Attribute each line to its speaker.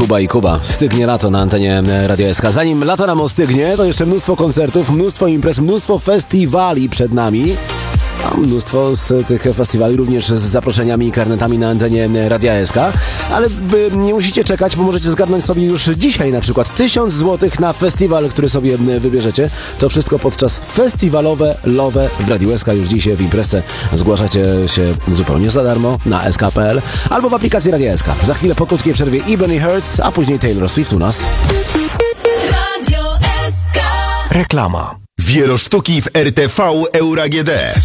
Speaker 1: Kuba i Kuba. Stygnie lato na antenie Radio SK. Zanim lato nam ostygnie, to jeszcze mnóstwo koncertów, mnóstwo imprez, mnóstwo festiwali przed nami. A mnóstwo z tych festiwali również z zaproszeniami i karnetami na antenie Radia SK. Ale nie musicie czekać, bo możecie zgarnąć sobie już dzisiaj na przykład 1000 zł na festiwal, który sobie wybierzecie. To wszystko podczas festiwalowe LOVE w Radiu SK. Już dzisiaj w imprezce zgłaszacie się zupełnie za darmo na sk.pl albo w aplikacji Radia SK. Za chwilę po krótkiej przerwie Ebony Hertz, a później Taylor Swift u nas.
Speaker 2: Radio SK.
Speaker 3: Reklama.
Speaker 4: Wielosztuki w RTV Euro AGD.